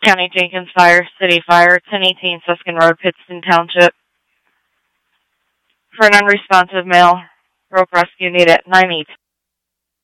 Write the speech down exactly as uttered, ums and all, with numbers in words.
County Jenkins Fire, City Fire, ten eighteen Suskin Road, Pittston Township. For an unresponsive male, rope rescue needed at nine eight.